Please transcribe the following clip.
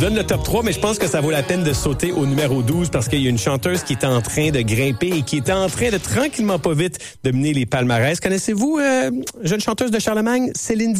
donne le top 3, mais je pense que ça vaut la peine de sauter au numéro 12 parce qu'il y a une chanteuse qui est en train de grimper et qui est en train de tranquillement pas vite dominer les palmarès. Connaissez-vous jeune chanteuse de Charlemagne, Céline Dion?